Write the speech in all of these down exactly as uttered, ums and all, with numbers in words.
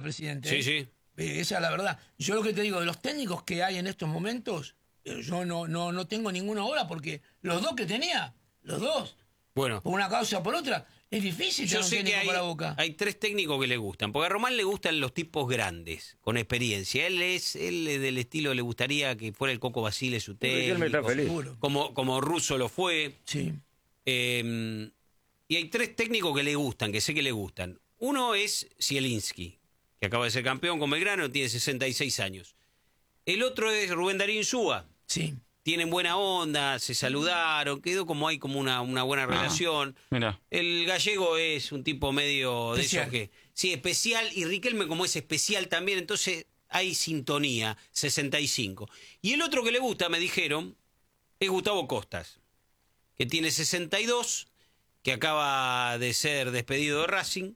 presidente. Sí, ¿eh? sí. Eh, esa es la verdad. Yo lo que te digo, de los técnicos que hay en estos momentos, eh, yo no, no, no tengo ninguna hora porque los dos que tenía, los dos, Bueno, por una causa o por otra, es difícil yo tener un sé que técnico hay, para Boca. hay tres técnicos que le gustan, porque a Román le gustan los tipos grandes, con experiencia. Él es, él es del estilo, le gustaría que fuera el Coco Basile su Riquelme está técnico, feliz. Seguro. como, como Russo lo fue. Sí. Eh, y hay tres técnicos que le gustan, que sé que le gustan. Uno es Zielinski, que acaba de ser campeón con Belgrano, tiene sesenta y seis años. El otro es Rubén Darín Insúa. Sí. Tienen buena onda, se saludaron, quedó como hay como una, una buena relación. Mira. El gallego es un tipo medio de Especial. esos que... Sí, especial, y Riquelme como es especial también, entonces hay sintonía, sesenta y cinco. Y el otro que le gusta, me dijeron, es Gustavo Costas, que tiene sesenta y dos, que acaba de ser despedido de Racing.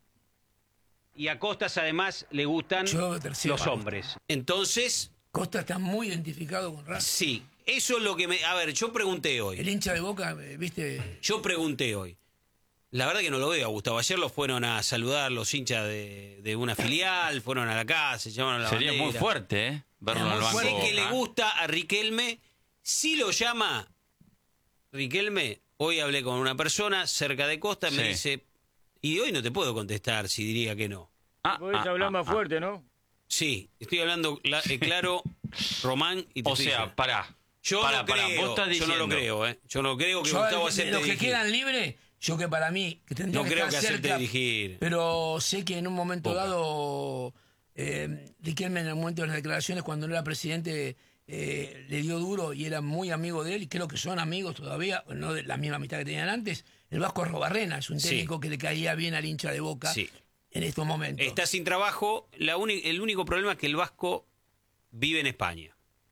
Y a Costas además le gustan Yo tercero. los hombres. Entonces, Costa está muy identificado con Racing. sí, eso es lo que me... A ver, yo pregunté hoy. El hincha de Boca, eh, viste, Yo pregunté hoy. La verdad que no lo veo a Gustavo. Ayer los fueron a saludar los hinchas de, de una filial, fueron a la casa, se llamaron a la Sería muy bandera. fuerte, ¿eh? Verlo Es en el muy banco. Sé fuerte. que le Boca. gusta a Riquelme. Si lo llama Riquelme, hoy hablé con una persona cerca de Costa, me Sí. dice, y hoy no te puedo contestar si diría que no. Ah, Podés ah, hablar ah, más ah. fuerte, ¿no? Sí, estoy hablando cla- eh, claro, Román, y te O estoy sea, diciendo. pará. yo pará, no pará, creo, vos estás yo diciendo... no lo creo, ¿eh? Yo no creo que yo, Gustavo de acepte los que dirigir. quedan libres, yo que para mí, que tendría No que creo estar que acepte cerca, dirigir. pero sé que en un momento Boca. dado, eh, Riquelme en el momento de las declaraciones, cuando no era presidente, eh, le dio duro y era muy amigo de él, y creo que son amigos todavía, no de la misma amistad que tenían antes. El Vasco Arrobarrena es un Sí. técnico que le caía bien al hincha de Boca Sí. en estos momentos. Está sin trabajo. La uni- el único problema es que el Vasco vive en España.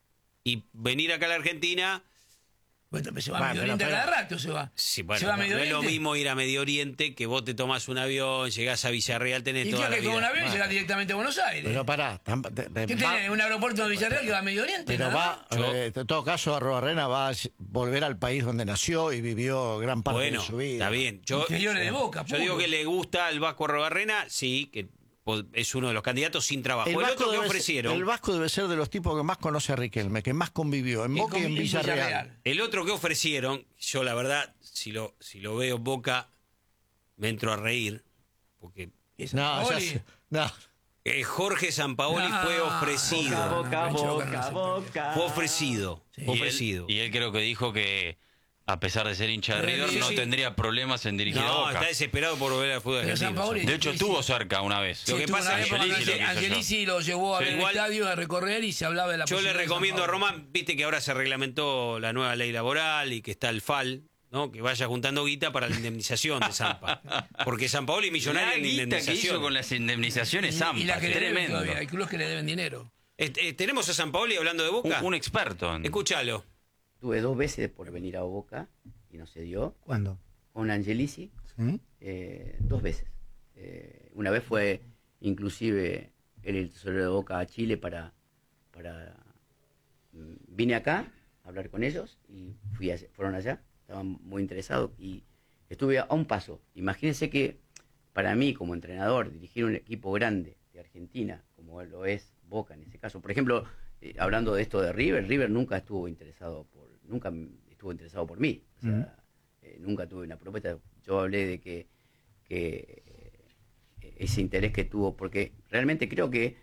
Y venir acá a la Argentina, Bueno, se va a Bueno, Medio pero- Oriente pero- cada rato, se va. sí, bueno, se va a no, Medio no es lo Oriente. mismo ir a Medio Oriente que vos te tomás un avión, llegás a Villarreal, tenés Y toda claro la que con un vida. avión llega directamente a Buenos Aires. Pero pará, tam- de- de- ¿Qué va- tiene? ¿Un aeropuerto de Villarreal que va a Medio Oriente? pero nada va, más? Yo- eh, en todo caso, Arrobarrena va a s- volver al país donde nació y vivió gran parte Bueno, de su vida. está bien. Yo, Inferiores de Boca, yo digo puro. que le gusta al Vasco Arrobarrena, sí, que po- es uno de los candidatos sin trabajo. El, Vasco otro que debe ser- ofrecieron, el Vasco debe ser de los tipos que más conoce a Riquelme, que más convivió en Y Boca y con- en y Villarreal. el otro que ofrecieron, yo la verdad, si lo, si lo veo en Boca, me entro a reír, porque Y No, ya Sampaoli. sé- no. eh, Jorge Sampaoli No, fue ofrecido. Boca, Boca, Boca, boca, Boca. boca. Fue ofrecido. Sí. Fue Y él, ofrecido. y él creo que dijo que, a pesar de ser hincha de Pero River, sí, no sí. tendría problemas en dirigir a No, Boca. está desesperado por volver al fútbol Pero argentino. Sampaoli- De hecho, Sí, estuvo sí. cerca una vez. Sí, Lo que tuvo pasa una es que época Angelisi cuando lo quiso Angelisi lo llevó a Sí, ver el igual- estadio a recorrer y se hablaba de la Yo le posibilidad de recomiendo a Sampaoli. Román, viste que ahora se reglamentó la nueva ley laboral y que está el F A L, ¿no? Que vaya juntando guita para la indemnización de Zampa. Porque Sampaoli millonario La en guita que indemnización. hizo con las indemnizaciones Y- Zampa, y la que le deben tremendo. todavía. Hay clubes que le deben dinero. Eh, eh, ¿Tenemos a Sampaoli hablando de Un, Boca? un experto. En... Escúchalo. Tuve dos veces por venir a Boca y no se dio. ¿Cuándo? Con Angelisi, ¿Sí? eh, dos veces. Eh, una vez fue inclusive él el tesorero de Boca a Chile para... para mm, vine acá a hablar con ellos y fui allá- fueron allá, estaban muy interesados y estuve a un paso. Imagínense que para mí como entrenador dirigir un equipo grande de Argentina, como lo es Boca en ese caso, por ejemplo, eh, hablando de esto de River, River nunca estuvo interesado por, nunca estuvo interesado por mí, o sea, eh, nunca tuve una propuesta. Yo hablé de que, que eh, ese interés que tuvo, porque realmente creo que,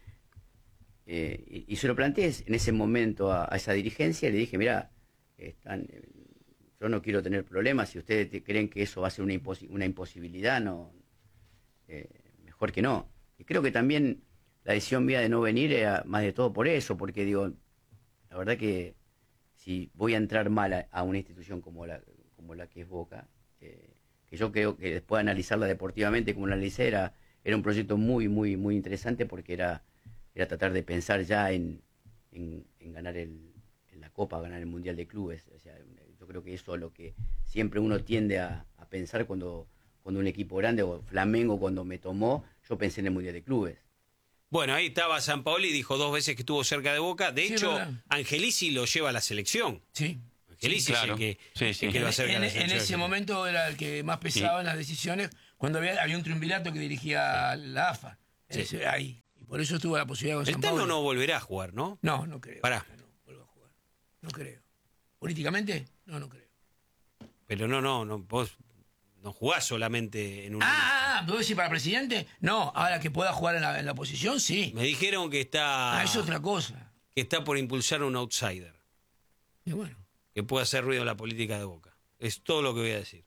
eh, y, y se lo planteé en ese momento a, a esa dirigencia, y le dije, mira, están, eh, yo no quiero tener problemas, si ustedes te- creen que eso va a ser una, imposi- una imposibilidad, no, eh, mejor que no. Y creo que también la decisión mía de no venir era más de todo por eso, porque digo, la verdad que si voy a entrar mal a, a una institución como la, como la que es Boca, eh, que yo creo que después de analizarla deportivamente como la analicé, era, era un proyecto muy, muy, muy interesante porque era, era tratar de pensar ya en, en, en ganar el, en la Copa, ganar el Mundial de Clubes. O sea, yo creo que eso es lo que siempre uno tiende a, a pensar cuando, cuando un equipo grande, o Flamengo cuando me tomó, yo pensé en el Mundial de Clubes. Bueno, ahí estaba Sampaoli, dijo dos veces que estuvo cerca de Boca. De Sí, hecho, verdad. Angelisi lo lleva a la selección. Sí. Angelisi Sí, claro. es el que, Sí, sí. el que lo En, acerca a en- la en selección. ese momento era el que más pesaba en las decisiones cuando había, había un triunvirato que dirigía la A F A. Sí. Ese, ahí. Por eso tuvo la posibilidad con El San Tano Paulo. no volverá a jugar, ¿no? No, no creo. Pará. No, vuelva a jugar. No creo. ¿Políticamente? No, no creo. Pero no, no, no, vos no jugás solamente en un... Ah, ah, ah, ¿puedo decir para presidente? No, ahora que pueda jugar en la, en la posición, sí. Me dijeron que está... Ah, es otra cosa. que está por impulsar un outsider. Y bueno, Que pueda hacer ruido en la política de Boca. Es todo lo que voy a decir.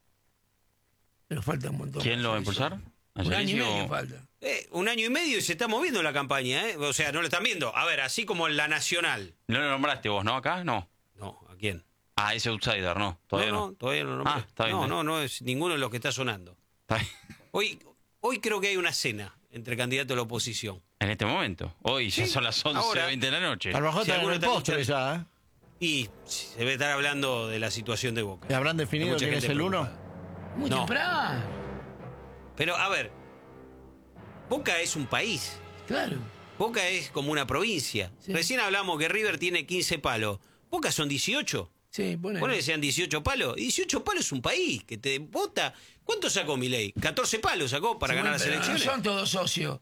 pero falta un montón. ¿Quién lo va a Eso. impulsar? Un año y ¿Angelici medio o- falta. Eh, un año y medio y se está moviendo la campaña, ¿eh? O sea, no lo están viendo. A ver, así como en la nacional. No lo nombraste vos, ¿no? Acá no. No, ¿a quién? Ah, ese outsider, no. Todavía no. no, no, todavía no. nombré. Ah, está bien, no, está no, no es ninguno de los que está sonando. Está bien. Hoy, hoy creo que hay una cena entre candidatos a la oposición. En este momento. Hoy ya Sí, son las once ahora. veinte de la noche. A lo mejor Si están en alguno el está postre escuchando- ya, ¿eh? Y se debe estar hablando de la situación de Boca. ¿Y habrán Hay definido mucha quién es gente el uno? preocupada. Muy No. temprano. Pero, a ver, Boca es un país. Claro. Boca es como una provincia. Sí. Recién hablamos que River tiene quince palos. Boca son dieciocho. Sí, pone. Ponele que sean dieciocho palos. dieciocho palos es un país que te vota. ¿Cuánto sacó Milei? catorce palos sacó para Sí, ganar bueno, las pero elecciones. No son todos socios.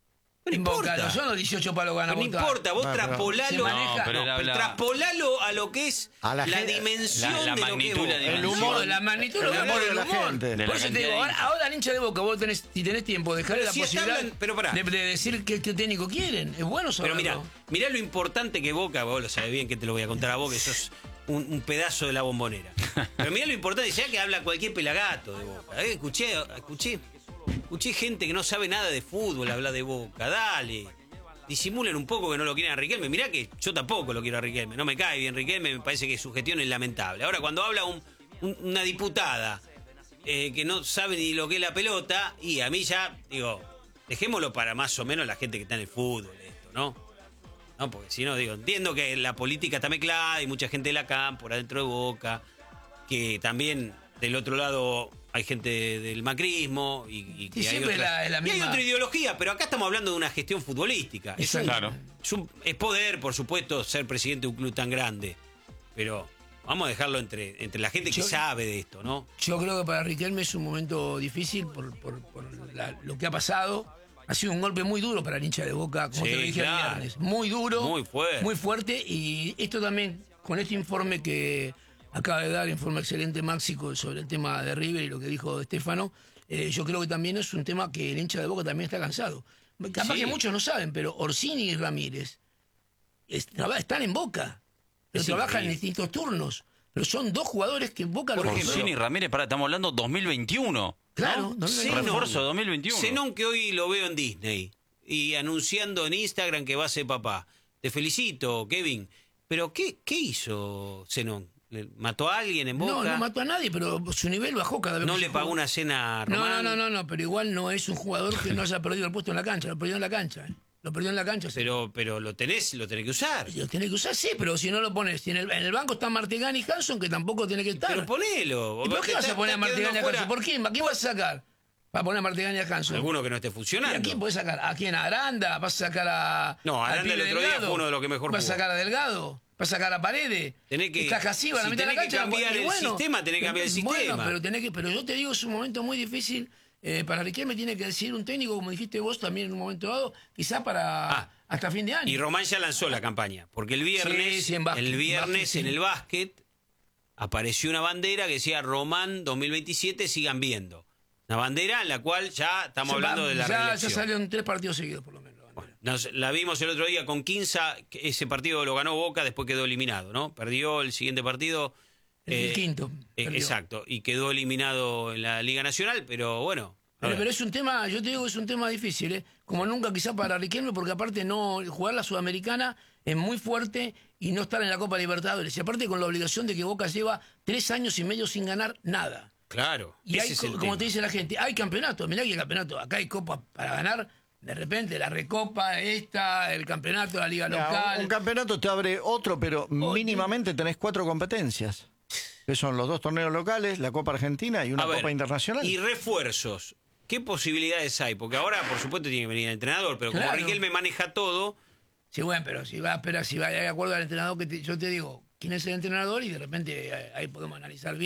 No En Boca, importa. no son los dieciocho palos que van a Pero no votar. importa, vos No, pero- traspolalo, Se maneja- No, pero él no, pero habla- traspolalo a lo que es A la, la gente- dimensión la- la de magnitud, lo que la es Boca. dimensión. El humor, No, la magnitud el lo que humor habla de del la humor. gente. De la Por eso te cantidad digo, de ahora, hinchas. ahora al hincha de Boca, vos tenés, si tenés tiempo, dejarle Pero la si está posibilidad hablan- pero pará. de, de decir qué, qué técnico quieren. Es bueno Pero saberlo. mirá, mirá lo importante que Boca, vos lo sabés bien que te lo voy a contar a vos, que sos un, un pedazo de la bombonera. Pero mirá lo importante, ya que habla cualquier pelagato de Boca. Eh, escuché, escuché, escuché gente que no sabe nada de fútbol hablar de Boca. Dale. Disimulen un poco que no lo quieren a Riquelme. Mirá que yo tampoco lo quiero a Riquelme. No me cae bien Riquelme, me parece que su gestión es lamentable. Ahora, cuando habla un- un- una diputada eh, que no sabe ni lo que es la pelota, y a mí ya, digo, dejémoslo para más o menos la gente que está en el fútbol, esto, ¿no? No, porque si no, digo, entiendo que la política está mezclada, hay mucha gente de la CAM por adentro de Boca, que también del otro lado hay gente del macrismo y, y que Sí, hay, siempre otras- la- la y hay misma- otra ideología, pero acá estamos hablando de una gestión futbolística. Es, un- Claro. es, un- es poder, por supuesto, ser presidente de un club tan grande, pero vamos a dejarlo entre, entre la gente que Yo- sabe de esto, ¿no? Yo creo que para Riquelme es un momento difícil por, por- por la- lo que ha pasado. Ha sido un golpe muy duro para el hincha de Boca, como Sí, te lo dije claro. el viernes. Muy duro. Muy fuerte. Muy fuerte. Y esto también, con este informe que acaba de dar, informe excelente Máxico sobre el tema de River y lo que dijo Estefano, eh, yo creo que también es un tema que el hincha de Boca también está cansado. Capaz Sí. que muchos no saben, pero Orsini y Ramírez es- traba- están en Boca, pero Es trabajan en increíble. distintos turnos. Pero son dos jugadores que en Boca Por lo ejemplo, Orsini y Ramírez, para, estamos hablando dos mil veintiuno. Claro, ¿no? dos mil Sí, veintiuno. Refuerzo de dos mil veintiuno. Zenón, que hoy lo veo en Disney y anunciando en Instagram que va a ser papá. Te felicito, Kevin. Pero ¿qué, qué hizo Zenón? ¿Le ¿Mató a alguien en Boca? No, no mató a nadie, pero su nivel bajó cada vez ¿No que le se pagó juega. una cena a No, Román? no, no, no, no, pero igual no es un jugador que no haya perdido el puesto en la cancha, lo perdió en la cancha, ¿eh? Lo perdió en la cancha. sí. Pero, pero lo tenés, lo tenés que usar. Lo tiene que usar, sí, pero si no lo pones, si en el, en el banco están Martegán y Hanson, que tampoco tiene que estar. Pero ponelo. ¿Y por qué Te vas a está- poner a está Martegán y a quedando Hanson? fuera ¿Por quién? ¿A quién vas a sacar? Para poner a Martegán y a Hanson. Alguno que no esté ¿Y a funcionando. quién podés sacar? ¿A quién? ¿A Aranda? ¿Vas a sacar a. No, al Aranda el pibe otro día Delgado? fue uno de los que mejor ¿Vas a jugó. sacar a Delgado? ¿Vas a sacar a Paredes? Tenés que- Está Jasiba, si la mitad de la tenés que cancha. cambiar y el sistema, tenés que cambiar el Bueno, sistema. pero, tenés que, pero yo te digo, es un momento muy difícil. Eh, para Riquelme tiene que decidir un técnico, como dijiste vos también en un momento dado, quizá para Ah. hasta fin de año. Y Román ya lanzó la campaña. Porque el viernes, Sí, sí, en básquet, el en viernes básquet, sí. en el básquet apareció una bandera que decía Román dos mil veintisiete, sigan viendo. Una bandera en la cual ya estamos Se hablando va- de la ya, reelección. ya salieron tres partidos seguidos, por lo menos. Nos- la vimos el otro día con Quinza, que ese partido lo ganó Boca, después quedó eliminado, ¿no? Perdió el siguiente partido. El eh, quinto. eh, perdió. exacto, y quedó eliminado en la Liga Nacional, pero bueno. a Pero, ver. pero es un tema, yo te digo que es un tema difícil, ¿eh? Como nunca quizá para Riquelme, porque aparte no jugar la Sudamericana es muy fuerte y no estar en la Copa Libertadores. Y aparte con la obligación de que Boca lleva tres años y medio sin ganar nada. Claro, Y ese hay, es co- el como tema. te dice la gente, hay campeonato, mirá que hay campeonato, acá hay copa para ganar, de repente la recopa, esta, el campeonato de la liga Mira, local. un, un campeonato te abre otro, pero mínimamente tenés cuatro competencias. Que son los dos torneos locales, la Copa Argentina y una A ver, Copa Internacional. Y refuerzos. ¿Qué posibilidades hay? Porque ahora, por supuesto, tiene que venir el entrenador, pero como Claro. Riquelme maneja todo, Sí, bueno, pero si va, espera, si va de acuerdo al entrenador que te- yo te digo, quién es el entrenador y de repente eh, ahí podemos analizar bien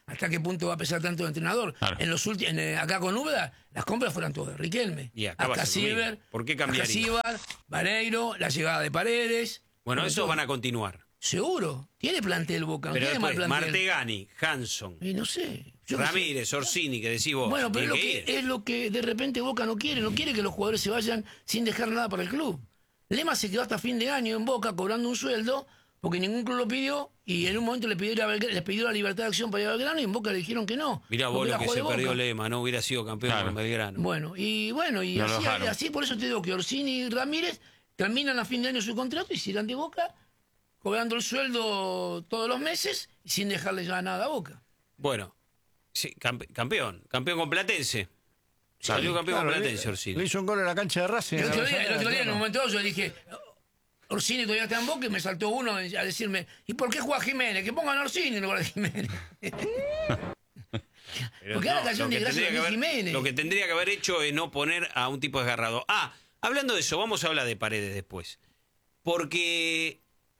hasta qué punto va a pesar tanto el entrenador. Claro. En los últimos, acá con Úbeda, las compras fueron todas de Riquelme. Y acá va a hasta ser lo mismo. Ciber, ¿Por qué cambiaría? hasta Cibar, Vareiro, la llegada de Paredes. Bueno, Sobre esos todo. van a continuar. Seguro. Tiene plantel Boca, no Pero tiene mal después, plantel. Martegani, Hanson, Y no sé. yo no sé. Ramírez, Orsini, que decís vos. Bueno, pero es lo, tienen que, ir. es lo que de repente Boca no quiere. No quiere que los jugadores se vayan sin dejar nada para el club. Lema se quedó hasta fin de año en Boca cobrando un sueldo porque ningún club lo pidió y en un momento le pidió, la, les pidió la libertad de acción para ir a Belgrano y en Boca le dijeron que no. Mirá porque vos era lo que jugador se de perdió Boca. Lema, no hubiera sido campeón Claro. con Belgrano. Bueno, y bueno, y No lo así, dejaron. así por eso te digo que Orsini y Ramírez terminan a fin de año su contrato y se irán de Boca cobrando el sueldo todos los meses y sin dejarle ya nada a Boca. Bueno, sí, campe- campeón, campeón con Platense. Salió campeón Claro, con le, Platense, Orsini. le hizo un gol en la cancha de Racing. El en otro la día, el Avellaneda, otro día en un claro. momento dado, yo dije, Orsini todavía está en Boca y me saltó uno a decirme, ¿y por qué juega Jiménez? Que pongan a Orsini en lugar de Jiménez. Pero Porque ahora no, cayó lo un que desgracia tendría que de haber- Jiménez. Lo que tendría que haber hecho es no poner a un tipo desgarrado. Ah, hablando de eso, vamos a hablar de Paredes después. Porque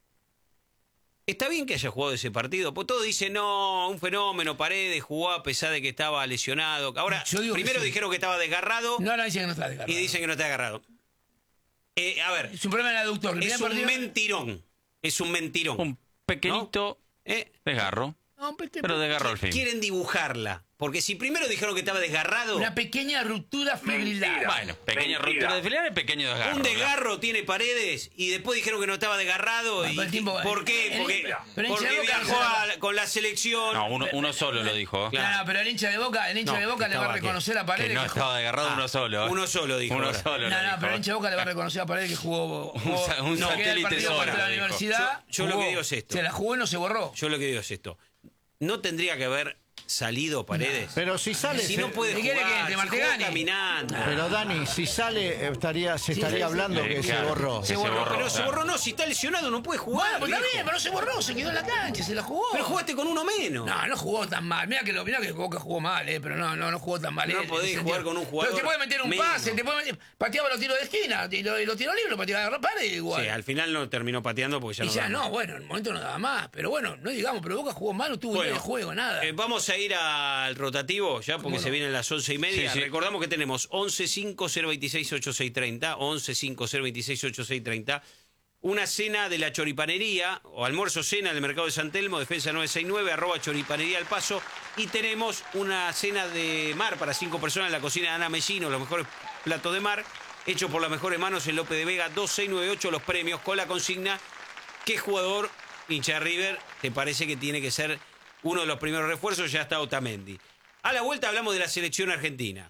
está bien que haya jugado ese partido. Pues todos dicen, no, un fenómeno, Paredes jugó a pesar de que estaba lesionado. Ahora, Yo digo que primero sí. dijeron que estaba desgarrado No, ahora dicen que no está desgarrado. y dicen que no está agarrado. Eh, a ver, Es un problema en el aductor. El es primer un partido- mentirón. Es un mentirón. Un pequeñito ¿Eh? desgarro, No, pe- pero desgarro al fin. Quieren dibujarla. Porque si primero dijeron que estaba desgarrado, Una pequeña ruptura fibrilar. Bueno, pequeña ruptura de filial y pequeño desgarro. un claro. desgarro tiene Paredes y después dijeron que no estaba desgarrado. Ah, Y, pero el tipo- ¿Por qué? el- Porque, pero el porque hincha de Boca viajó no a la- con la selección. No, uno, uno solo lo dijo. Claro. No, no, pero el hincha de Boca, el hincha No, de Boca le va a estaba que- reconocer a Paredes Que no que estaba jugó- desgarrado Ah, uno solo. ¿eh? uno solo dijo Uno ahora. solo. No, lo no, dijo. pero el hincha de Boca le va a reconocer a Paredes que jugó, jugó sa- un no, que era el satélite partido sola, contra la dijo. universidad. Yo- yo lo jugó. que digo es esto. Se la jugó y no se borró. Yo lo que digo es esto. No tendría que haber salido Paredes. Pero si sale, si se- no puede ¿Qué quiere jugar, que te si Martegani? jugó caminando. pero Dani, si sale, estaría, se Sí, estaría sí, hablando sí, que claro. se borró. Se borró. Pero se claro. borró, no, si está lesionado no puede Bueno, jugar. pues está viejo. bien, pero no se borró, se quedó en la cancha, se la jugó. Pero jugaste con uno menos. No, no jugó tan mal. Mira que, lo, mirá que Boca jugó mal, eh, pero no, no, no jugó tan mal. No eh, en podés ese jugar sentido. con un jugador Pero te puede meter un menos. pase, te puede meter, pateaba los tiros de esquina, y los lo tiros libres, lo pateaba a Paredes igual. Sí, al final no terminó pateando porque ya y no ya daba no, más. bueno, en el momento no daba más. Pero bueno, no digamos, pero Boca jugó mal, no tuvo idea de juego, nada. eh, vamos a ir al rotativo ya porque ¿Cómo se no? vienen las once y media. Sí, sí. Recordamos que tenemos once cinco cero veintiséis ochenta y seis treinta, once cinco cero veintiséis ochenta y seis treinta. Una cena de la choripanería o almuerzo cena del mercado de San Telmo, defensa nueve sesenta y nueve, arroba choripanería al paso. Y tenemos una cena de mar para cinco personas en la cocina de Ana Mellino, los mejores platos de mar, hecho por las mejores manos en López de Vega, dos seis nueve ocho, los premios con la consigna. ¿Qué jugador, hincha de River, te parece que tiene que ser uno de los primeros refuerzos? Ya está Otamendi. A la vuelta hablamos de la selección argentina.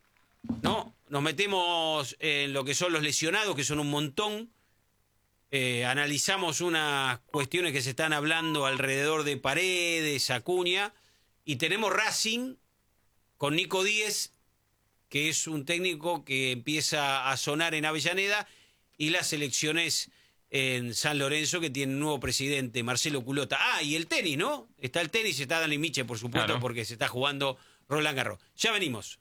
¿No? Nos metemos en lo que son los lesionados, que son un montón. Eh, analizamos unas cuestiones que se están hablando alrededor de Paredes, Acuña. Y tenemos Racing con Nico Díez, que es un técnico que empieza a sonar en Avellaneda. Y las elecciones en San Lorenzo, que tiene un nuevo presidente, Marcelo Culota. Ah, y el tenis, ¿no? Está el tenis, está Dani Miche, por supuesto, Claro. porque se está jugando Roland Garros. Ya venimos.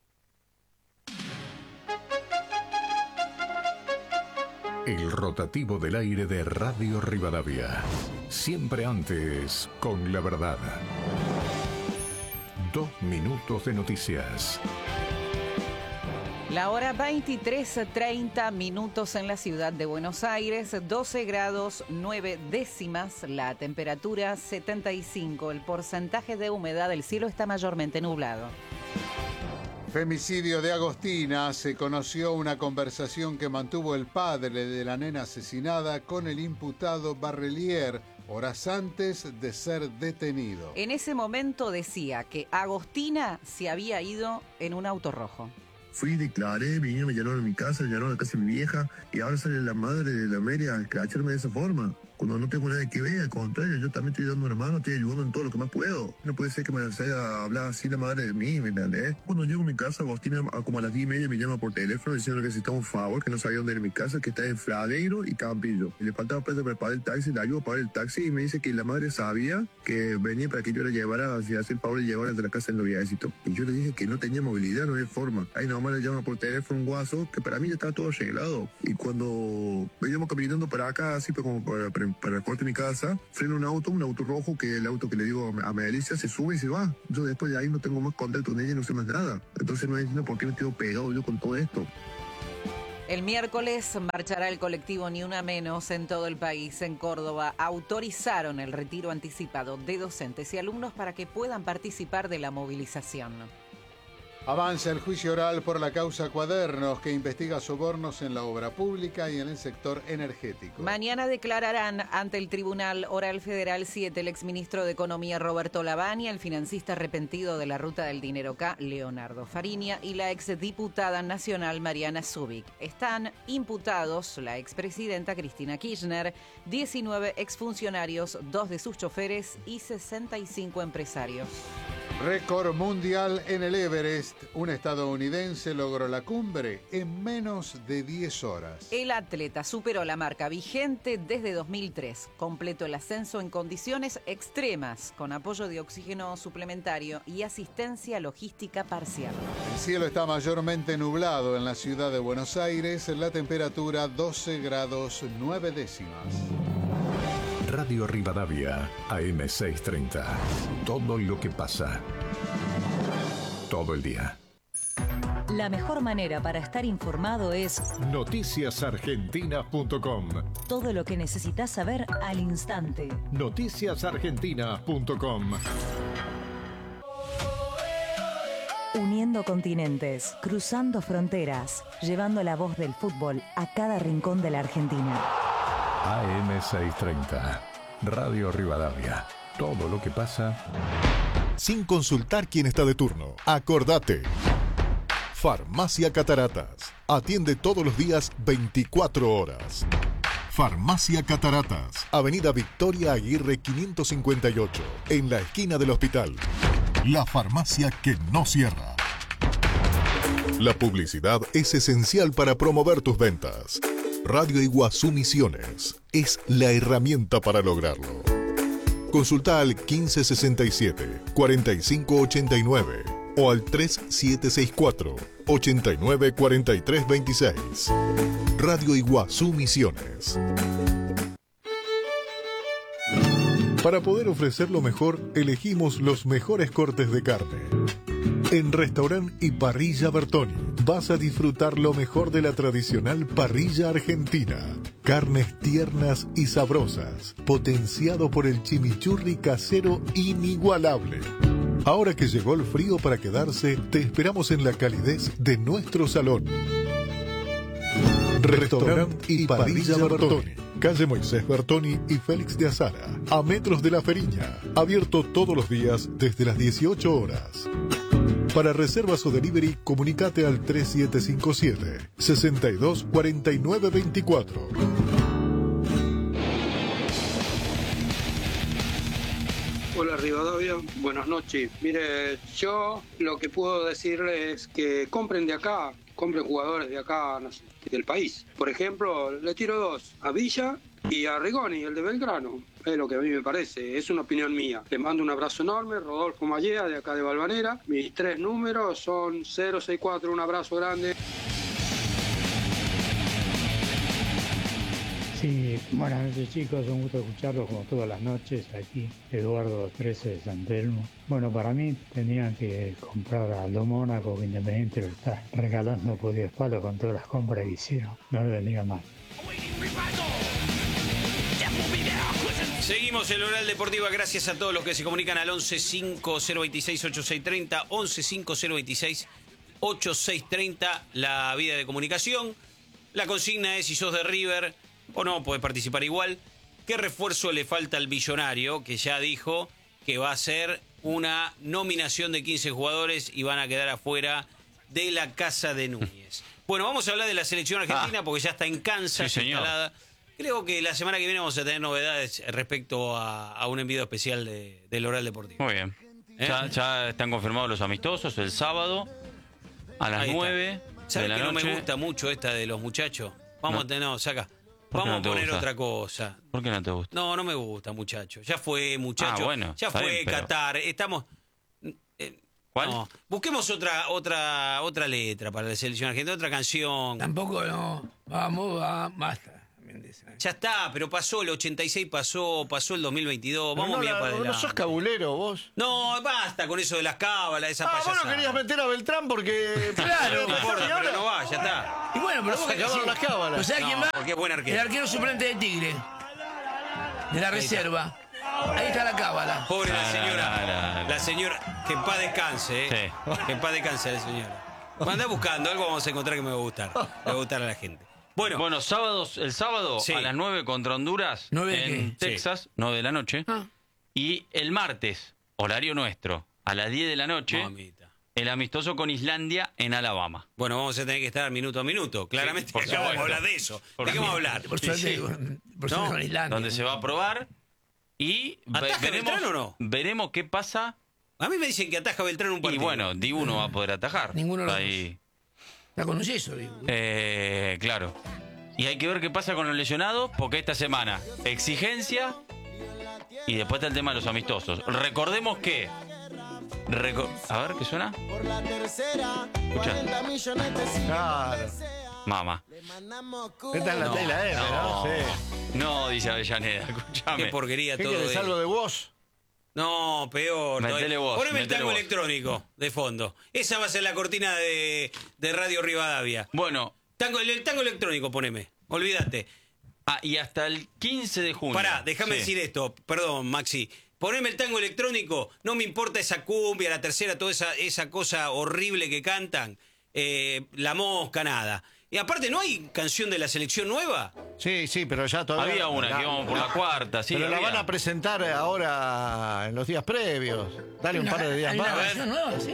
El rotativo del aire de Radio Rivadavia. Siempre antes, con la verdad. Dos minutos de noticias. La hora veintitrés treinta minutos en la ciudad de Buenos Aires, doce grados nueve décimas, la temperatura setenta y cinco, el porcentaje de humedad, el cielo está mayormente nublado. Femicidio de Agostina. Se conoció una conversación que mantuvo el padre de la nena asesinada con el imputado Barrelier horas antes de ser detenido. En ese momento decía que Agostina se había ido en un auto rojo. Fui, declaré, vinieron, me llenaron a mi casa, me llenaron a la casa de mi vieja y ahora sale la madre de la Mary a escracharme de esa forma. Cuando no tengo nada que ver, al contrario, yo también estoy dando una mano, estoy ayudando en todo lo que más puedo. No puede ser que me sea hablar así la madre de mí, ¿me entendés? Cuando llego a mi casa, Agostina, a como a las diez y media, me llama por teléfono diciendo que necesitaba un favor, que no sabía dónde era mi casa, que está en Fradeiro y Campillo. Y le faltaba plata para pagar el taxi, le ayudo a pagar el taxi y me dice que la madre sabía que venía para que yo la llevara, si hace el favor de llevarla de la casa del noviecito. Y yo le dije que no tenía movilidad, no había forma. Ahí nomás le llama por teléfono un guaso, que para mí ya estaba todo arreglado. Y cuando veníamos caminando para acá, así pues como para, para para el corte de mi casa, frena un auto, un auto rojo, que el auto que le digo a Melissa, se sube y se va. Yo después de ahí no tengo más contacto con ella y no sé más nada. Entonces no entiendo por qué me quedo pegado yo con todo esto. El miércoles marchará el colectivo Ni Una Menos en todo el país. En Córdoba autorizaron el retiro anticipado de docentes y alumnos para que puedan participar de la movilización. Avanza el juicio oral por la causa Cuadernos, que investiga sobornos en la obra pública y en el sector energético. Mañana declararán ante el Tribunal Oral Federal siete el exministro de Economía Roberto Lavagna, el financista arrepentido de la ruta del dinero K, Leonardo Fariña, y la exdiputada nacional Mariana Zubik. Están imputados la expresidenta Cristina Kirchner, diecinueve exfuncionarios, dos de sus choferes y sesenta y cinco empresarios. Récord mundial en el Everest. Un estadounidense logró la cumbre en menos de diez horas. El atleta superó la marca vigente desde dos mil tres. Completó el ascenso en condiciones extremas, con apoyo de oxígeno suplementario y asistencia logística parcial. El cielo está mayormente nublado en la ciudad de Buenos Aires. La temperatura doce grados nueve décimas. Radio Rivadavia, A M seiscientos treinta. Todo lo que pasa. Todo el día. La mejor manera para estar informado es noticias argentinas punto com. Todo lo que necesitas saber al instante. noticias argentinas punto com. Uniendo continentes, cruzando fronteras, llevando la voz del fútbol a cada rincón de la Argentina. A M seiscientos treinta. Radio Rivadavia. Todo lo que pasa sin consultar quién está de turno. Acordate. Farmacia Cataratas. Atiende todos los días veinticuatro horas. Farmacia Cataratas. Avenida Victoria Aguirre quinientos cincuenta y ocho. En la esquina del hospital. La farmacia que no cierra. La publicidad es esencial para promover tus ventas. Radio Iguazú Misiones es la herramienta para lograrlo. Consulta al quince sesenta y siete, cuarenta y cinco ochenta y nueve o al tres siete seis cuatro, ochenta y nueve cuarenta y tres veintiséis. Radio Iguazú Misiones. Para poder ofrecer lo mejor, elegimos los mejores cortes de carne. En Restaurant y Parrilla Bertoni vas a disfrutar lo mejor de la tradicional parrilla argentina. Carnes tiernas y sabrosas, potenciado por el chimichurri casero inigualable. Ahora que llegó el frío para quedarse, te esperamos en la calidez de nuestro salón. Restaurant y Parrilla Bertoni. Calle Moisés Bertoni y Félix de Azara, a metros de La Feriña. Abierto todos los días desde las dieciocho horas. Para reservas o delivery, comunicate al tres siete cinco siete, sesenta y dos cuarenta y nueve veinticuatro. Hola Rivadavia, buenas noches. Mire, yo lo que puedo decirles es que compren de acá, compren jugadores de acá, del país. Por ejemplo, le tiro dos, a Villa y a Rigoni, el de Belgrano. Es lo que a mí me parece, es una opinión mía. Les mando un abrazo enorme, Rodolfo Mallea, de acá de Valvanera. Mis tres números son cero seis cuatro, un abrazo grande. Sí, buenas noches chicos, un gusto escucharlos como todas las noches aquí, Eduardo trece de San Telmo. Bueno, para mí tendrían que comprar a Aldo Mónaco, que Independiente lo está regalando por diez palos con todas las compras que hicieron, no le vendría mal. Seguimos el Oral Deportiva, gracias a todos los que se comunican al once cinco cero veintiséis ochenta y seis treinta, once cinco cero veintiséis ochenta y seis treinta, la vía de comunicación. La consigna es, si sos de River o no, podés participar igual. ¿Qué refuerzo le falta al Millonario? Que ya dijo que va a ser una nominación de quince jugadores y van a quedar afuera de la Casa de Núñez. Bueno, vamos a hablar de la selección argentina ah. porque ya está en Kansas sí, instalada. Creo que la semana que viene vamos a tener novedades respecto a, a un envío especial de, del Oral Deportivo. Muy bien. ¿Eh? Ya, ya están confirmados los amistosos el sábado a las nueve ¿Sabes de la que noche? No me gusta mucho esta de los muchachos. Vamos no. a tener, no, saca. ¿Por qué Vamos no te a poner gusta? otra cosa. ¿Por qué no te gusta? No, no me gusta, muchacho. Ya fue, muchacho. Ah, bueno, ya está fue bien, pero- Qatar. Estamos. eh, ¿Cuál? no. Busquemos otra, otra, otra letra para la selección argentina, otra canción. Tampoco no. Vamos, va, basta. también de esa. Ya está, pero pasó el ochenta y seis, pasó, pasó el dos mil veintidós. Vamos no, bien la- para no adelante. sos cabulero vos. No, basta con eso de las cábalas, esa Ah, vos payasada. no querías meter a Beltrán porque... Claro. No importa, Y ahora- pero no va, ya está. Y bueno, pero Se vos acabaron sí. las cábalas. ¿Pero sabés No, quién va? porque es buen arquero. El arquero suplente de Tigre. De la reserva. Ahí está la cábala. Pobre la No, señora. no, no, no. La señora, que en paz descanse, ¿eh? Que en paz descanse la señora. Anda buscando, algo vamos a encontrar que me va a gustar. Le va a gustar a la gente. Bueno, Bueno, sábados, el sábado Sí. a las nueve contra Honduras ¿Nueve de en qué? Texas, nueve de la noche. Ah. Y el martes, horario nuestro, a las diez de la noche, mamita. el amistoso con Islandia en Alabama. Bueno, vamos a tener que estar minuto a minuto. Claramente Sí, por acabamos de supuesto. hablar de eso. Por ¿De qué vamos a supuesto. hablar? Por suerte, Sí. por suerte No, con Islandia. Donde se va a probar y ve- ¿Ataja veremos, Beltrán o no? veremos qué pasa. A mí me dicen que ataja Beltrán un Y partido. bueno, Dibu no va a poder atajar. Ninguno de los Ahí, Está con un yeso, digo. eh, claro. Y hay que ver qué pasa con los lesionados, porque esta semana exigencia y después está el tema de los amistosos. Recordemos que... reco- a ver, ¿qué suena? Escucha. Claro. Mamá. Esta es la No, tela M, ¿no? no, Sí. no, dice Avellaneda, escúchame. Qué porquería ¿Qué todo. querés, de- algo de vos? No, peor. Metele todavía. vos, Poneme el metele tango vos. electrónico de fondo. Esa va a ser la cortina de, de Radio Rivadavia. Bueno, Tango, el, el tango electrónico, poneme. Olvídate. ah, y hasta el quince de junio. Pará, déjame Sí. decir esto. Perdón, Maxi. Poneme el tango electrónico. No me importa esa cumbia, la tercera, toda esa, esa cosa horrible que cantan. Eh, la mosca, nada. Y aparte, ¿no hay canción de la selección nueva? Sí, sí, pero ya todavía... Había una la- que íbamos por la cuarta, sí. pero la había. van a presentar ahora en los días previos. Dale un Una- par de días hay una más. canción nueva, ¿sí?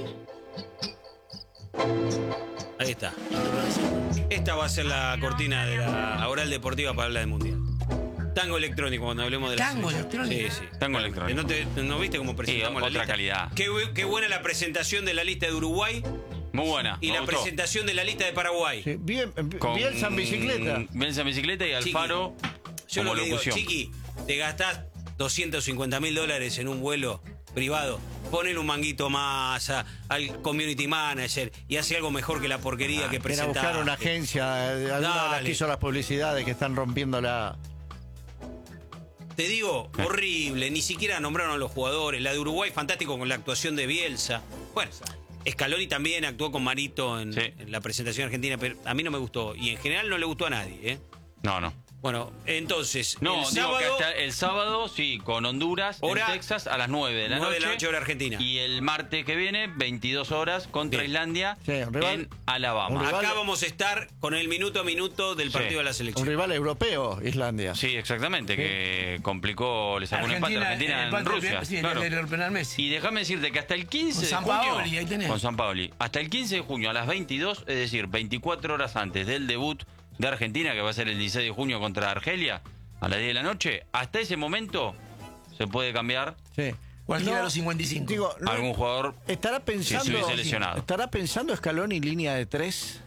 Ahí está. Esta va a ser la cortina de la oral deportiva para hablar del mundial. Tango electrónico cuando hablemos de la Tango selección. electrónico. Sí, sí. Tango electrónico. ¿No, te, ¿No viste cómo presentamos Sí, la otra lista? calidad. Qué, bu- qué buena la presentación de la lista de Uruguay Muy buena. y me la gustó. presentación de la lista de Paraguay. Sí, bien, Con Bielsa en bicicleta. Bielsa en bicicleta y Chiqui, Alfaro Yo como lo que digo, locución. Chiqui, te gastás doscientos cincuenta mil dólares en un vuelo privado. Ponle un manguito más a- al community manager y hace algo mejor que la porquería que Era presenta. buscar una agencia, eh, alguna de las Dale. que hizo las publicidades que están rompiendo la... Te digo, Eh. horrible, ni siquiera nombraron a los jugadores. La de Uruguay, fantástico con la actuación de Bielsa. Bueno, Scaloni también actuó con Marito en, Sí. en la presentación argentina, pero a mí no me gustó. Y en general no le gustó a nadie, ¿eh? No, no. Bueno, entonces, No, el digo sábado, que hasta el sábado, sí, con Honduras, Hora- en Texas, a las nueve de la nueve noche. de la noche hora argentina. Y el martes que viene, veintidós horas, contra Bien. Islandia, Sí, un rival- en Alabama. un rival- Acá vamos a estar con el minuto a minuto del Sí. partido de la Un selección. rival europeo, Islandia. Sí, exactamente, que complicó, le sacó un empate a Argentina en, empate del- Rusia. Sí, claro. el, el penal Messi. Y déjame decirte que hasta el quince Con de San junio. Paoli, ahí tenés. Con San Paoli. Hasta el quince de junio a las veintidós, es decir, veinticuatro horas antes del debut de Argentina, que va a ser el dieciséis de junio contra Argelia, a las diez de la noche, hasta ese momento se puede cambiar Sí. Cualquiera de los cincuenta y cinco. Digo, no- algún jugador. ¿estará pensando, Si se hubiese lesionado. ¿estará pensando Scaloni línea de tres?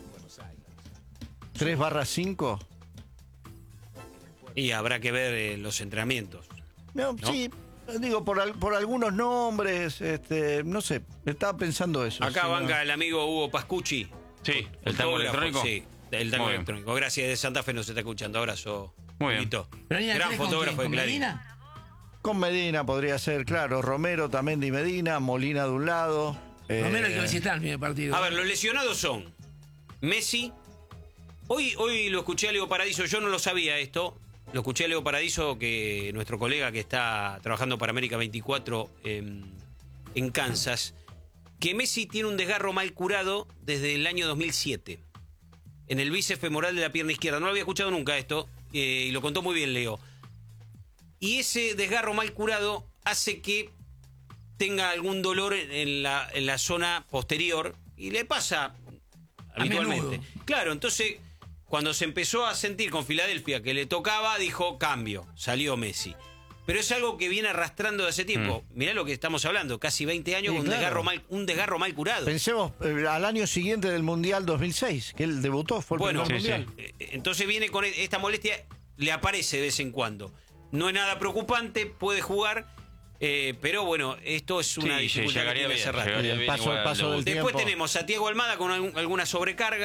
¿tres barra cinco? Y habrá que ver eh, los entrenamientos. No, ¿No? sí, digo, por, al- por algunos nombres, este, no sé, estaba pensando eso. Acá si no- banca el amigo Hugo Pascucci. Sí, el tango Fotógrafo, electrónico. Sí, el tango Muy bien. electrónico. Gracias, de Santa Fe nos está escuchando. Abrazo. Muy bien. Huguito. Pero ahí Gran tenés con fotógrafo quién, de con Clarín. Medina. Con Medina podría ser, claro, Romero, Tamendi Medina, Molina de un lado. eh, Romero hay que visitar el primer partido. A ver, los lesionados son Messi. Hoy, hoy lo escuché a Leo Paradiso, yo no lo sabía esto. Lo escuché a Leo Paradiso, que nuestro colega que está trabajando para América veinticuatro en, en Kansas, que Messi tiene un desgarro mal curado desde el año dos mil siete. En el bíceps femoral de la pierna izquierda. No lo había escuchado nunca esto, eh, y lo contó muy bien Leo. Y ese desgarro mal curado hace que tenga algún dolor en- en la, en la zona posterior, y le pasa habitualmente. menudo. Claro, entonces, cuando se empezó a sentir con Filadelfia que le tocaba, dijo cambio, salió Messi. Pero es algo que viene arrastrando de hace tiempo. Mirá lo que estamos hablando, casi veinte años Sí, con un, claro. desgarro mal, un desgarro mal curado. Pensemos eh, al año siguiente del Mundial dos mil seis, que él debutó, fue el Bueno, primer sí, Mundial. eh, entonces viene con e- esta molestia, le aparece de vez en cuando. No es nada preocupante, puede jugar, eh, pero bueno, esto es una Sí, dificultad que llegaría tiene bien, hace rato. llegaría El bien paso- igual el al paso debut. del Después tiempo. tenemos a Thiago Almada con algún- alguna sobrecarga,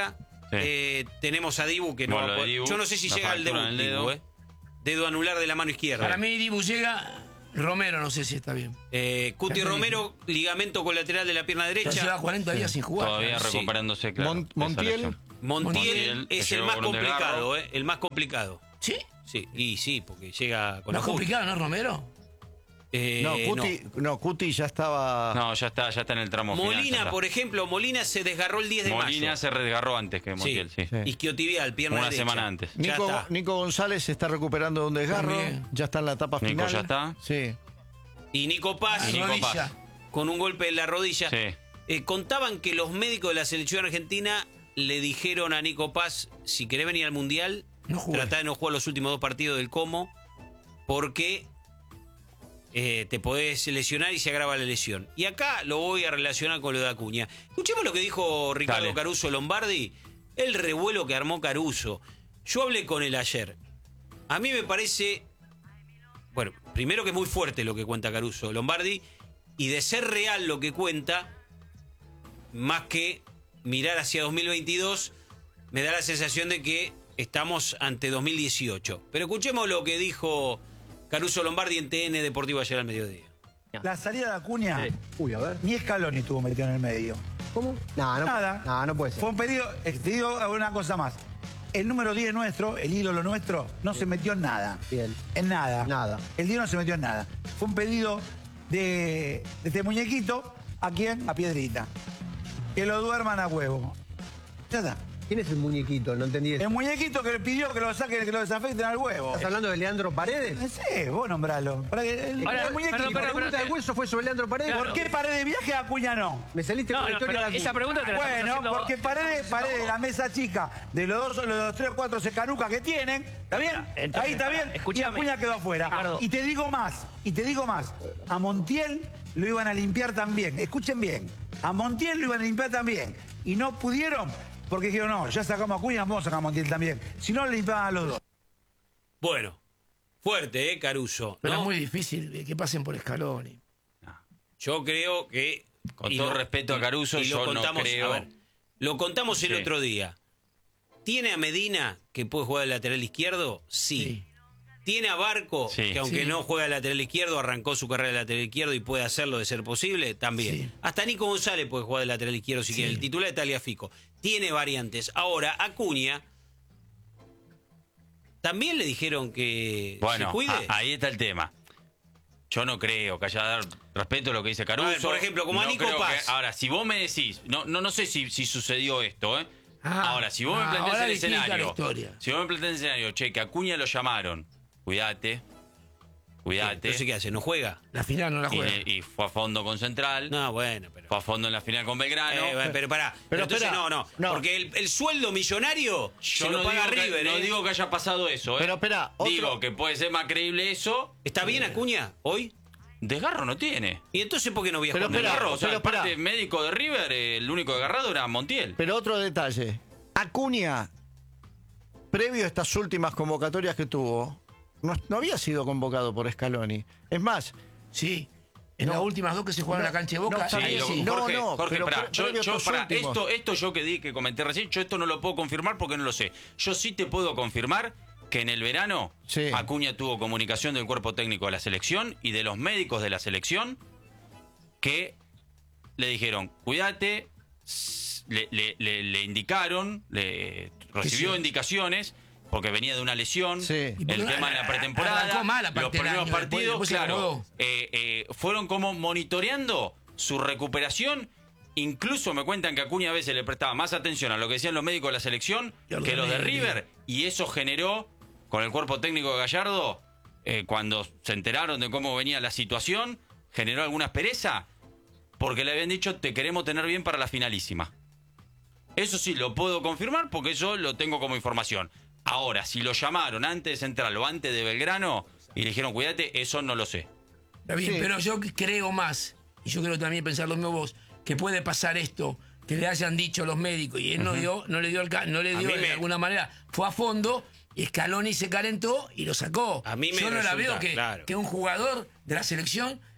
eh, tenemos a Dibu que no Bueno, va a lo de poder- Dibu, Yo no sé si la llega al fractura debut, en el Dibu, dedo. eh. Dedo anular de la mano izquierda. Para mí Dibu llega, Romero no sé si está bien. Eh, Cuti Ya está Romero, ligamento colateral de la pierna derecha. Ya lleva cuarenta días sin jugar. Todavía Sí. recuperándose, claro. Mon- de esa Montiel. lesión. Montiel, Montiel, que es el llegó más con un complicado, desgarro. eh, el más complicado. ¿Sí? Sí, y sí, porque llega con Más ajuste. complicado, ¿no, Romero? Eh, No, Cuti, no. Cuti ya estaba... No, ya está, ya está en el tramo final. ya Molina, está. por ejemplo, Molina se desgarró el diez de Molina mayo. se desgarró antes que Montiel, sí. Sí. Isquiotibial, pierna Una derecha. semana antes. Ya Nico, está. Nico González se está recuperando de un desgarro. También. Ya está en la etapa Nico final. ya está. Sí. Y Nico Paz, Y Nico rodilla. Paz. con un golpe en la rodilla. Sí. Eh, contaban que los médicos de la selección argentina le dijeron a Nico Paz, si querés venir al Mundial, No jugué. tratá de no jugar los últimos dos partidos del Como, porque eh, te podés lesionar y se agrava la lesión. Y acá lo voy a relacionar con lo de Acuña. Escuchemos lo que dijo Ricardo Dale. Caruso Lombardi, el revuelo que armó Caruso. Yo hablé con él ayer. A mí me parece, bueno, primero que es muy fuerte lo que cuenta Caruso Lombardi, y de ser real lo que cuenta, más que mirar hacia dos mil veintidós, me da la sensación de que estamos ante dos mil dieciocho. Pero escuchemos lo que dijo Caruso Lombardi en T N Deportivo ayer al mediodía. La salida de Acuña, uy, a ver. Ni Scaloni tuvo metido en el medio. ¿Cómo? No, no, Nada. No, no puede ser. Fue un pedido, eh, te digo una cosa más. El número diez nuestro, el ídolo nuestro, no se metió en nada. Bien. En nada. Nada. El diez no se metió en nada. Fue un pedido de, de este muñequito, ¿a quién? A Piedrita. Que lo duerman a huevo. Ya está. ¿Quién es el muñequito? No entendí eso. El muñequito que le pidió que lo saquen, que lo desafecten al huevo. ¿Estás hablando de Leandro Paredes? Sí, vos nombralo. Para que el, Ahora, el muñequito. perdón, la perdón, pregunta perdón. del hueso fue sobre Leandro Paredes. Claro. ¿Por qué Paredes viaje a Acuña no? Me saliste No, con la no, historia pero de la esa pregunta te la estamos Bueno, haciendo porque Paredes, Paredes, la mesa chica, de los dos, los tres o cuatro secanucas que tienen, ¿está bien? Entonces, Ahí está bien. escúchame. Y Acuña quedó afuera. Ricardo. Y te digo más, y te digo más. A Montiel lo iban a limpiar también. Escuchen bien. A Montiel lo iban a limpiar también. Y no pudieron porque dijeron, no, ya sacamos a Acuña, vamos a sacar a Montiel también. Si no, le limpiaban a los dos. Bueno, fuerte, ¿eh, Caruso? Pero ¿no? es muy difícil que pasen por Scaloni. Yo creo que... Con y todo lo- respeto a Caruso, y lo yo no contamos, creo- a ver, lo contamos el Sí. otro día. ¿Tiene a Medina que puede jugar de lateral izquierdo? Sí. ¿Tiene a Barco Sí. que aunque Sí. no juega de lateral izquierdo, arrancó su carrera de lateral izquierdo y puede hacerlo de ser posible? También. Sí. Hasta Nico González puede jugar de lateral izquierdo si Sí. quiere. El titular de Tagliafico. Tiene variantes. Ahora, Acuña... También le dijeron que Bueno, se cuide. a- ahí está el tema. Yo no creo que haya dar respeto a lo que dice Caruso. A ver, por ejemplo, como a No Nico creo Paz. que- ahora, si vos me decís, no, no, no sé si, si sucedió esto, ¿eh? Ah, ahora, si vos me ah, planteás ahora el distinta la escenario, historia. si vos me planteás el escenario, che, que Acuña lo llamaron, cuídate, cuídate. Entonces, ¿qué hace? ¿No juega? La final no la juega. Y, y fue a fondo con Central, No, bueno, pero... fue a fondo en la final con Belgrano. Eh, bueno, pero pará. Pero, Pero entonces espera, no, no, no. Porque el, el sueldo millonario Yo se lo no paga digo que- River, no ¿eh? digo que haya pasado eso, ¿eh? Pero espera, otro- Digo que puede ser más creíble eso. ¿Está bien Acuña hoy? Desgarro no tiene. ¿Y entonces por qué no viaja? Pero con espera, Desgarro? Desgarro, o sea, pero el parte pará. médico de River, eh, el único desgarrado era Montiel. Pero otro detalle. Acuña, previo a estas últimas convocatorias que tuvo, no, no había sido convocado por Scaloni. Es más, Sí. En No. las últimas dos que se jugaron en No, la cancha de Boca, no, Sí, ahí lo- sí. No, Jorge, no, Jorge, pero pará, pre- yo, previo a yo, estos pará, últimos. esto, esto yo que di, que comenté recién, yo esto no lo puedo confirmar porque no lo sé. Yo sí te puedo confirmar que en el verano Sí. Acuña tuvo comunicación del cuerpo técnico de la selección y de los médicos de la selección que le dijeron, cuídate, s- le, le- le- le indicaron, le recibió sí. indicaciones, porque venía de una lesión, Sí. el Y porque tema de la pretemporada, arrancó mal, los aparte, el primeros año, después- partidos, después se claro, acomodó. eh, eh, fueron como monitoreando su recuperación. Incluso me cuentan que Acuña a veces le prestaba más atención a lo que decían los médicos de la selección Y a los que de los de River. River, y eso generó, con el cuerpo técnico de Gallardo, eh, cuando se enteraron de cómo venía la situación, generó alguna aspereza, porque le habían dicho, te queremos tener bien para la finalísima. Eso sí, lo puedo confirmar porque yo lo tengo como información. Ahora, si lo llamaron antes de Central o antes de Belgrano y le dijeron, cuídate, eso no lo sé. Está bien, Sí. pero yo creo más, y yo creo también pensar lo mismo vos, que puede pasar esto, que le hayan dicho los médicos, y él no dio, no le dio, el ca- no le A dio mí de me- alguna manera, fue a fondo, y Scaloni se calentó y lo sacó. A mí me yo no la resulta, veo que, claro. que un jugador de la selección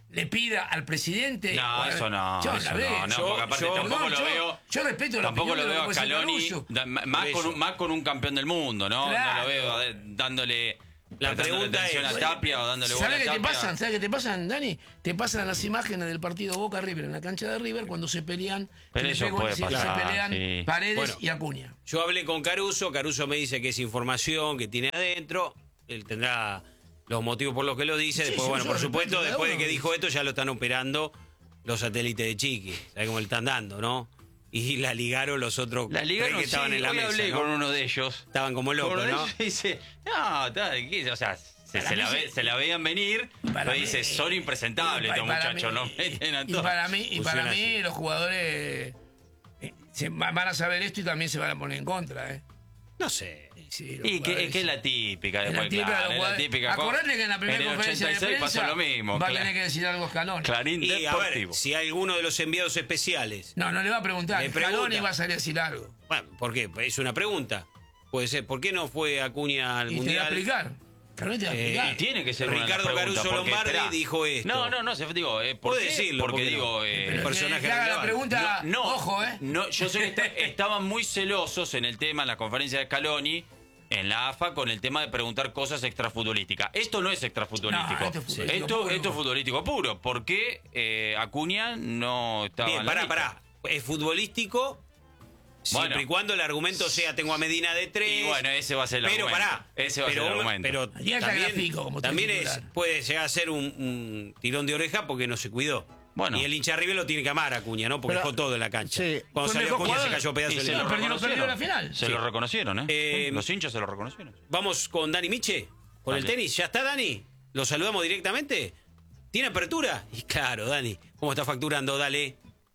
le pida al presidente. No, bueno, eso no. Yo, eso la veo. no, no, yo, porque aparte yo, tampoco no, lo yo, veo. Yo respeto la Tampoco opinión lo de veo lo a que puede ser Scaloni, Caruso. da- más, con un, más con un campeón del mundo, ¿no? Claro. No lo veo eh, dándole. La dándole pregunta atención es- a Tapia o dándole bola a ¿Sabes qué te Tapia. pasan? ¿Sabes qué te pasan, Dani? Te pasan las imágenes del partido Boca River en la cancha de River cuando se pelean, Pero que eso se- puede se, pasar, se pelean sí. Paredes Bueno. y Acuña. Yo hablé con Caruso, Caruso me dice que es información que tiene adentro, él tendrá los motivos por los que lo dice, Sí, después, sí, bueno, yo por respeto supuesto, cada después de uno. que dijo esto ya lo están operando los satélites de Chiqui, ¿sabes cómo le están dando, no? Y la ligaron los otros La liga tres no que estaban sí, en la hoy mesa, hablé ¿no? con uno de ellos. Estaban como locos, Con uno de ¿no? ellos y dice, no, está, ¿qué? O sea, se, se la ve- se la veían venir, pero mí- dice, son impresentables y estos para muchachos, mí- no meten a Y todos. para mí, y para Funciona mí así. los jugadores eh, se, va- van a saber esto y también se van a poner en contra, ¿eh? No sé. Sí, los Y que, jugadores- es que es la típica, Es la después, típica de claro, los es la jugadores. típica. Acordate que en la primera en el conferencia de ochenta y seis prensa pasó lo mismo. va a claro. tener que decir algo Scaloni. Clarín Y a Deportivo. ver, si alguno de los enviados especiales. No, no le va a preguntar. Le Scaloni pregunta. va a salir a decir algo. Bueno, ¿por qué? Es una pregunta. Puede ser, ¿por qué no fue Acuña al Y te va a Mundial? explicar. Scaloni te va a explicar. Eh, tiene que ser una de las Ricardo preguntas, Caruso porque, Lombardi esperá. dijo esto. No, no, no, se, digo, eh, ¿por Puede qué? decirlo, Porque ¿por qué no? digo, eh, Pero personaje que haga la relevante. pregunta, no, ojo, ¿eh? no, yo sé que está- estaban muy celosos en el tema, en la conferencia de Scaloni, en la A F A, con el tema de preguntar cosas extrafutbolísticas. Esto no es extrafutbolístico. No, esto es futbolístico esto, puro. esto es futbolístico puro. ¿Por qué eh, Acuña no estaba Bien, en la pará, lista? pará. Es futbolístico siempre Bueno. y cuando el argumento sea tengo a Medina de tres. Y bueno, ese va a ser el pero argumento. pará. Ese va a pero, ser el argumento. Pero Allí está también, gráfico, como está también es, titular. puede llegar a ser un, un tirón de oreja porque no se cuidó. Bueno. Y el hincha River lo tiene que amar a Acuña, ¿no? Porque Pero- dejó todo en la cancha. sí. Cuando Fue salió mejor Acuña se jugador. cayó pedazo Y de se la lo No, perdió- reconocieron. perdió la final. Se Sí. lo reconocieron, ¿eh? Eh, Los hinchas se lo reconocieron. Vamos con Dani Miche, con el Dale. tenis. ¿Ya está Dani? ¿Lo saludamos directamente? ¿Tiene apertura? Y claro, Dani. ¿Cómo está facturando? Dale.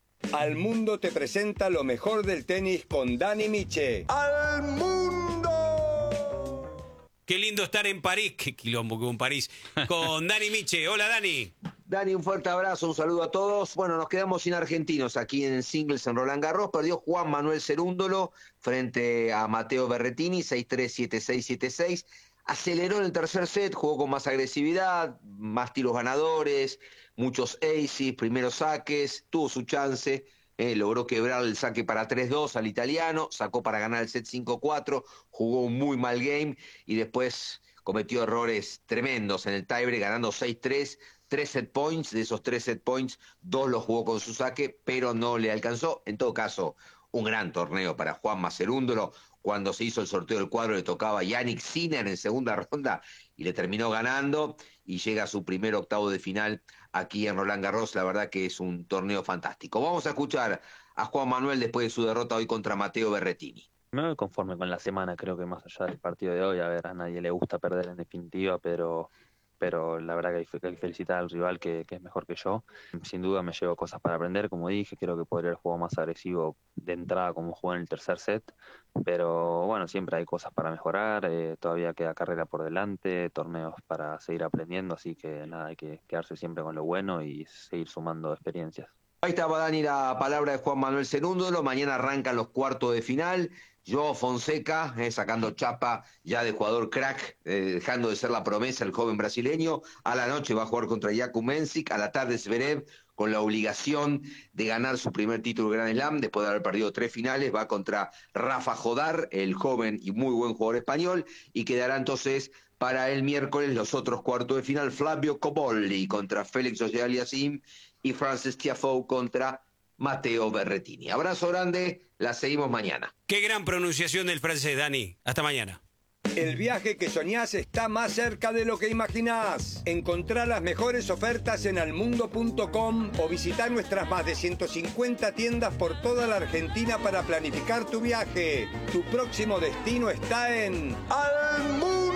Al Mundo te presenta lo mejor del tenis con Dani Miche. ¡Al Mundo! Qué lindo estar en París. Qué quilombo que hubo en París. Con Dani Miche. Hola, Dani. Dani, un fuerte abrazo, un saludo a todos. Bueno, nos quedamos sin argentinos aquí en singles en Roland Garros. Perdió Juan Manuel Cerúndolo frente a Matteo Berrettini, seis tres, siete seis, siete seis. Aceleró en el tercer set, jugó con más agresividad, más tiros ganadores, muchos aces, primeros saques, tuvo su chance. Eh, logró quebrar el saque para tres dos al italiano, sacó para ganar el set cinco cuatro, jugó un muy mal game y después cometió errores tremendos en el tiebreak, ganando seis tres, tres set points. De esos tres set points, dos los jugó con su saque, pero no le alcanzó. En todo caso, un gran torneo para Juan Macerúndolo. Cuando se hizo el sorteo del cuadro le tocaba a Yannick Sinner en segunda ronda y le terminó ganando y llega a su primer octavo de final aquí en Roland Garros. La verdad que es un torneo fantástico. Vamos a escuchar a Juan Manuel después de su derrota hoy contra Matteo Berrettini. Me voy conforme con la semana, creo que más allá del partido de hoy, a ver, a nadie le gusta perder en definitiva, pero, pero la verdad que hay, que hay que felicitar al rival que, que es mejor que yo. Sin duda me llevo cosas para aprender, como dije, creo que podría haber jugado más agresivo de entrada como jugué en el tercer set, pero bueno, siempre hay cosas para mejorar, eh, todavía queda carrera por delante, torneos para seguir aprendiendo, así que nada, hay que quedarse siempre con lo bueno y seguir sumando experiencias. Ahí estaba, Dani, la palabra de Juan Manuel Cerúndolo. Mañana arrancan los cuartos de final. Joao Fonseca, eh, sacando chapa ya de jugador crack, eh, dejando de ser la promesa el joven brasileño. A la noche va a jugar contra Jakub Mensik. A la tarde Zverev, con la obligación de ganar su primer título de Grand Slam, después de haber perdido tres finales, va contra Rafa Jodar, el joven y muy buen jugador español. Y quedará entonces para el miércoles los otros cuartos de final. Flavio Cobolli contra Félix Auger-Aliassime y Frances Tiafoe contra Matteo Berrettini. Abrazo grande, la seguimos mañana. Qué gran pronunciación del francés, Dani. Hasta mañana. El viaje que soñás está más cerca de lo que imaginás. Encontrá las mejores ofertas en almundo punto com o visitá nuestras más de ciento cincuenta tiendas por toda la Argentina para planificar tu viaje. Tu próximo destino está en Almundo.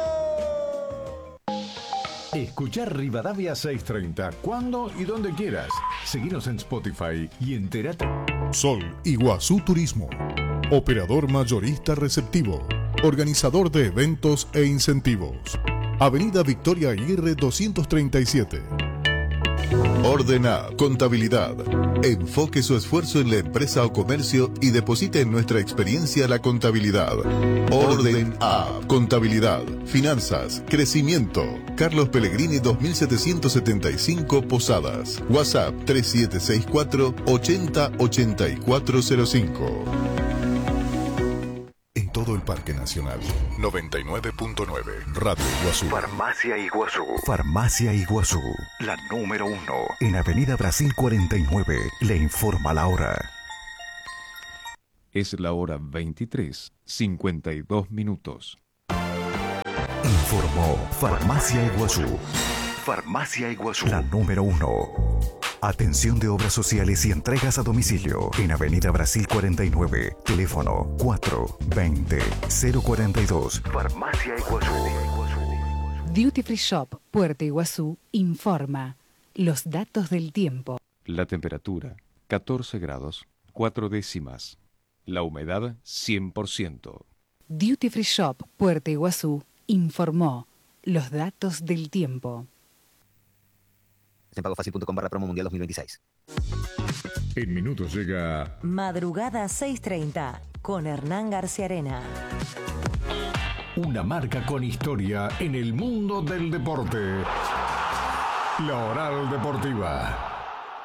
Escuchar Rivadavia seiscientos treinta cuando y donde quieras. Seguinos en Spotify y entérate. Sol Iguazú Turismo. Operador mayorista receptivo. Organizador de eventos e incentivos. Avenida Victoria Aguirre doscientos treinta y siete. Orden A, Contabilidad. Enfoque su esfuerzo en la empresa o comercio y deposite en nuestra experiencia la contabilidad. Orden A, Contabilidad, Finanzas, Crecimiento. Carlos Pellegrini dos mil setecientos setenta y cinco Posadas. WhatsApp tres siete seis cuatro, ochenta, ochenta y cuatro cero cinco. En todo el Parque Nacional. noventa y nueve punto nueve. Radio Iguazú. Farmacia Iguazú. Farmacia Iguazú. La número uno. En Avenida Brasil cuarenta y nueve. Le informa la hora. Es la hora veintitrés, cincuenta y dos minutos. Informó Farmacia Iguazú. Farmacia Iguazú. La número uno. Atención de obras sociales y entregas a domicilio. En Avenida Brasil cuarenta y nueve. Teléfono cuatro veinte, cero cuarenta y dos. Farmacia Iguazú. Duty Free Shop Puerto Iguazú informa los datos del tiempo. La temperatura, catorce grados, cuatro décimas. La humedad, cien por ciento. Duty Free Shop Puerto Iguazú informó los datos del tiempo. En pagofacil punto com barra promo mundial dos mil veintiséis. En minutos llega Madrugada seis treinta con Hernán García Arena. Una marca con historia en el mundo del deporte. La Oral Deportiva.